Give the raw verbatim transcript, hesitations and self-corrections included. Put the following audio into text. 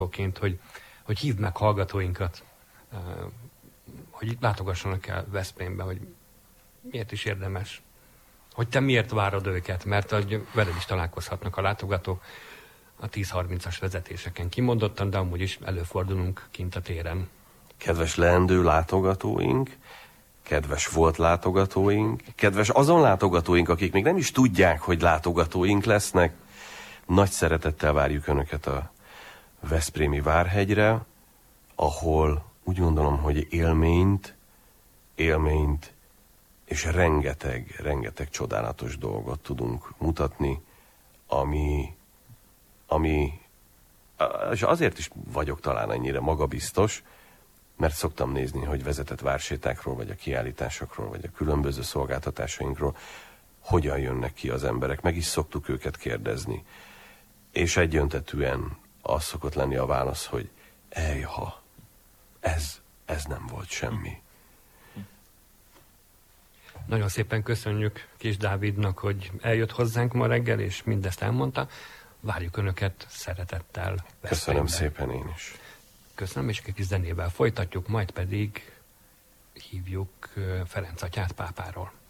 hogy, hogy hívd meg hallgatóinkat, hogy látogassanak el Veszprémbe, hogy miért is érdemes, hogy te miért várod őket, mert hogy veled is találkozhatnak a látogatók a tíz harmincas vezetéseken kimondottan, de amúgy is előfordulunk kint a téren. Kedves leendő látogatóink, kedves volt látogatóink, kedves azon látogatóink, akik még nem is tudják, hogy látogatóink lesznek, nagy szeretettel várjuk Önöket a Veszprémi Várhegyre, ahol úgy gondolom, hogy élményt, élményt és rengeteg, rengeteg csodálatos dolgot tudunk mutatni, ami, ami, és azért is vagyok talán ennyire magabiztos, mert szoktam nézni, hogy vezetett vársétákról, vagy a kiállításokról, vagy a különböző szolgáltatásainkról hogyan jönnek ki az emberek. Meg is szoktuk őket kérdezni. És egyöntetűen az szokott lenni a válasz, hogy ejha, ez, ez nem volt semmi. Nagyon szépen köszönjük Kis Dávidnak, hogy eljött hozzánk ma reggel, és mindezt elmondta. Várjuk Önöket szeretettel Veszprémbe. Köszönöm szépen én is. Köszönöm, és egy kis zenével folytatjuk, majd pedig hívjuk Ferenc atyát pápáról.